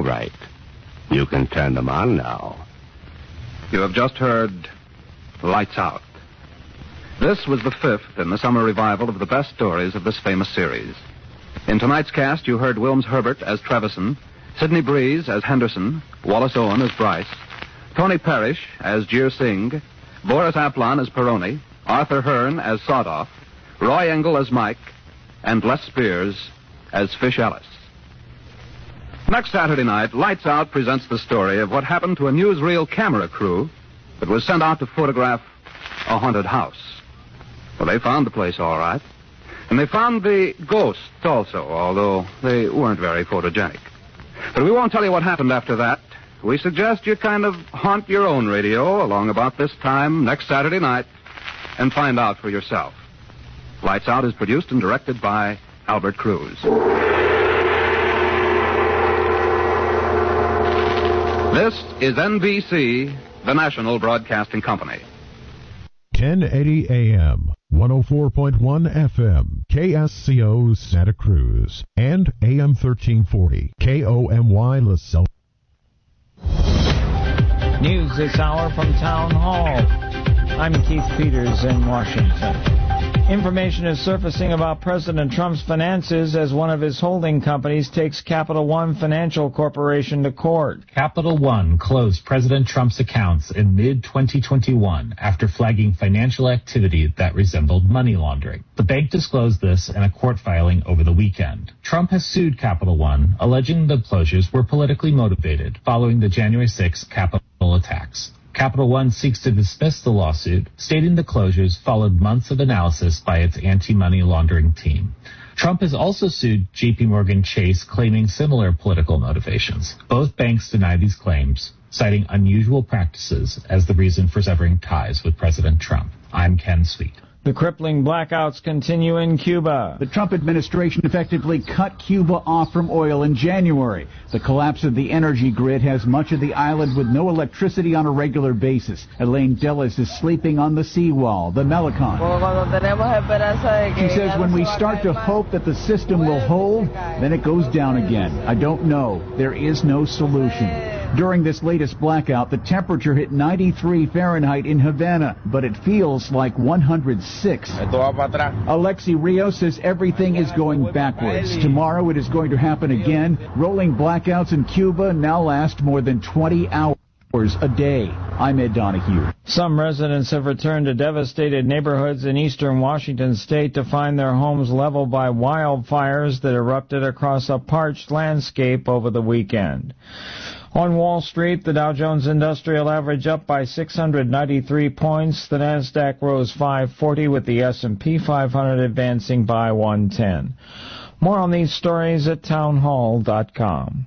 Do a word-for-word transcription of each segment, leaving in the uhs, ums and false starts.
All right. You can turn them on now. You have just heard Lights Out. This was the fifth in the summer revival of the best stories of this famous series. In tonight's cast, you heard Wilms Herbert as Trevison, Sidney Breeze as Henderson, Wallace Owen as Bryce, Tony Parrish as Jeer Singh, Boris Aplon as Peroni, Arthur Hearn as Sodoff, Roy Engel as Mike, and Les Spears as Fish Ellis. Next Saturday night, Lights Out presents the story of what happened to a newsreel camera crew that was sent out to photograph a haunted house. Well, they found the place all right. And they found the ghosts also, although they weren't very photogenic. But we won't tell you what happened after that. We suggest you kind of haunt your own radio along about this time next Saturday night and find out for yourself. Lights Out is produced and directed by Albert Cruz. This is N B C, the national broadcasting company. ten eighty A M, one oh four point one F M, K S C O Santa Cruz, and A M thirteen forty, K O M Y LaSalle. News this hour from Town Hall. I'm Keith Peters in Washington. Information is surfacing about President Trump's finances as one of his holding companies takes Capital One Financial Corporation to court. Capital One closed President Trump's accounts in mid twenty twenty-one after flagging financial activity that resembled money laundering. The bank disclosed this in a court filing over the weekend. Trump has sued Capital One, alleging the closures were politically motivated following the January sixth Capitol attacks. Capital One seeks to dismiss the lawsuit, stating the closures followed months of analysis by its anti-money laundering team. Trump has also sued J P Morgan Chase, claiming similar political motivations. Both banks deny these claims, citing unusual practices as the reason for severing ties with President Trump. I'm Ken Sweet. The crippling blackouts continue in Cuba. The Trump administration effectively cut Cuba off from oil in January. The collapse of the energy grid has much of the island with no electricity on a regular basis. Elaine Dillis is sleeping on the seawall, the Melicon. She says when we start to hope that the system will hold, then it goes down again. I don't know. There is no solution. During this latest blackout, the temperature hit ninety-three Fahrenheit in Havana, but it feels like one hundred six. Alexi Rios says everything is going backwards. Tomorrow it is going to happen again. Rolling blackouts in Cuba now last more than twenty hours a day. I'm Ed Donahue. Some residents have returned to devastated neighborhoods in eastern Washington state to find their homes leveled by wildfires that erupted across a parched landscape over the weekend. On Wall Street, the Dow Jones Industrial Average up by six hundred ninety-three points. The Nasdaq rose five forty with the S and P five hundred advancing by one ten. More on these stories at townhall dot com.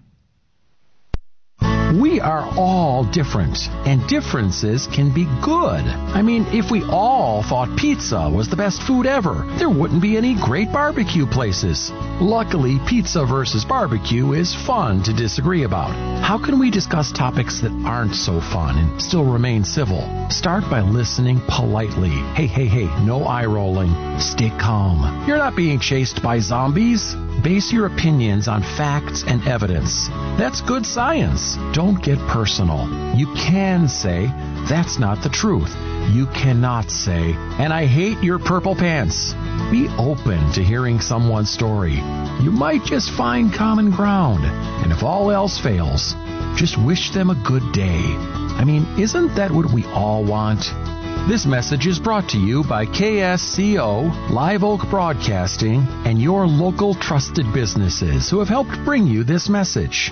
We are all different, and differences can be good. I mean, if we all thought pizza was the best food ever, there wouldn't be any great barbecue places. Luckily, Pizza versus Barbecue is fun to disagree about. How can we discuss topics that aren't so fun and still remain civil? Start by listening politely. Hey, hey, hey, no eye rolling. Stay calm. You're not being chased by zombies. Base your opinions on facts and evidence. That's good science. Don't get personal. You can say, that's not the truth. You cannot say, and I hate your purple pants. Be open to hearing someone's story. You might just find common ground. And if all else fails, just wish them a good day. I mean, isn't that what we all want? This message is brought to you by K S C O, Live Oak Broadcasting, and your local trusted businesses who have helped bring you this message.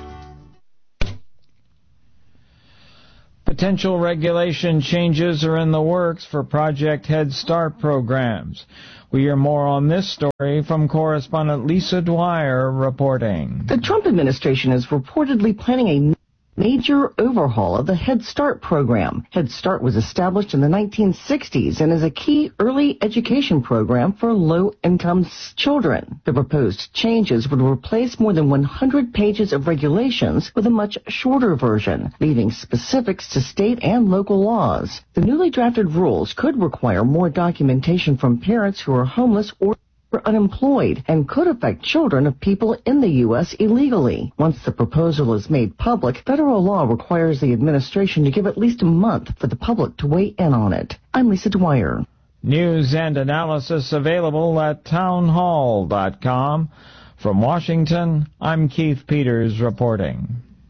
Potential regulation changes are in the works for Project Head Start programs. We hear more on this story from correspondent Lisa Dwyer reporting. The Trump administration is reportedly planning a major overhaul of the Head Start program. Head Start was established in the nineteen sixties and is a key early education program for low-income children. The proposed changes would replace more than one hundred pages of regulations with a much shorter version, leaving specifics to state and local laws. The newly drafted rules could require more documentation from parents who are homeless or unemployed and could affect children of people in the U S illegally. Once the proposal is made public, federal law requires the administration to give at least a month for the public to weigh in on it. I'm Lisa Dwyer. News and analysis available at townhall dot com. From Washington, I'm Keith Peters reporting.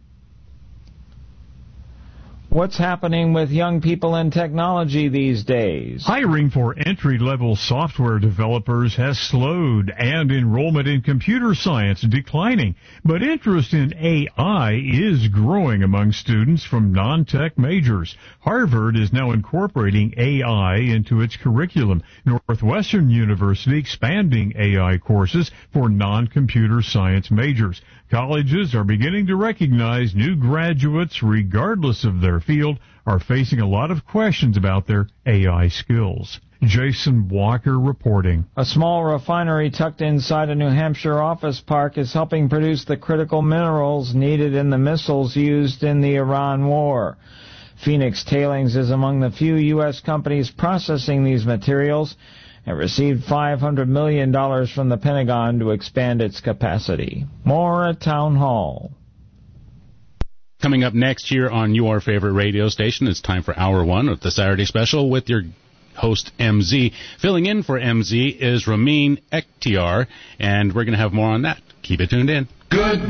What's happening with young people in technology these days? Hiring for entry-level software developers has slowed and enrollment in computer science declining. But interest in A I is growing among students from non-tech majors. Harvard is now incorporating A I into its curriculum. Northwestern University expanding A I courses for non-computer science majors. Colleges are beginning to recognize new graduates, regardless of their field, are facing a lot of questions about their A I skills. Jason Walker reporting. A small refinery tucked inside a New Hampshire office park is helping produce the critical minerals needed in the missiles used in the Iran war. Phoenix Tailings is among the few U S companies processing these materials and received five hundred million dollars from the Pentagon to expand its capacity. More at Town Hall. Coming up next here on your favorite radio station, it's time for Hour One of the Saturday Special with your host, M Z. Filling in for M Z is Ramin Ektiar, and we're going to have more on that. Keep it tuned in. Good